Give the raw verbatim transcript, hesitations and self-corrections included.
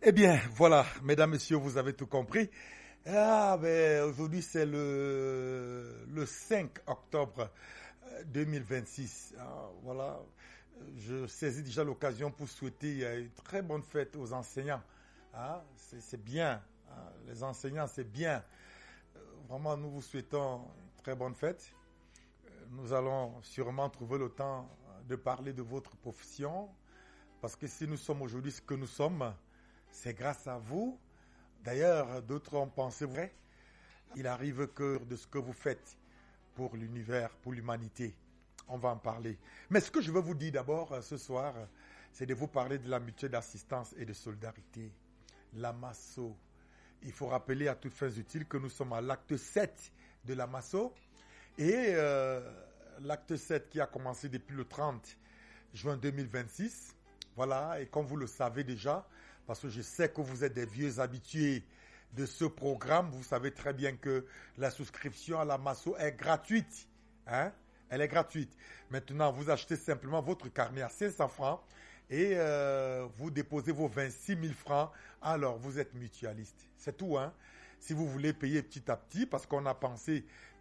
Eh bien, voilà, mesdames, messieurs, vous avez tout compris. Ah, ben, aujourd'hui, c'est le, le cinq octobre deux mille vingt-six. Ah, voilà, je saisis déjà l'occasion pour souhaiter euh, une très bonne fête aux enseignants. Ah, c'est, c'est bien, ah, les enseignants, c'est bien. Euh, Vraiment, nous vous souhaitons une très bonne fête. Euh, Nous allons sûrement trouver le temps de parler de votre profession, parce que si nous sommes aujourd'hui ce que nous sommes, c'est grâce à vous. D'ailleurs, d'autres ont pensé vrai. Il arrive que de ce que vous faites pour l'univers, pour l'humanité, on va en parler. Mais ce que je veux vous dire d'abord euh, ce soir, euh, c'est de vous parler de la mutuelle d'assistance et de solidarité, la MASSO. Il faut rappeler à toutes fins utiles que nous sommes à l'acte sept de la MASSO. Et euh, l'acte sept qui a commencé depuis le trente juin deux mille vingt-six. Voilà, et comme vous le savez déjà, parce que je sais que vous êtes des vieux habitués de ce programme, vous savez très bien que la souscription à la MASSO est gratuite. Hein? Elle est gratuite. Maintenant, vous achetez simplement votre carnet à cinq cents francs et euh, vous déposez vos vingt-six mille francs. Alors, vous êtes mutualiste. C'est tout. Hein? Si vous voulez payer petit à petit, parce qu'on a pensé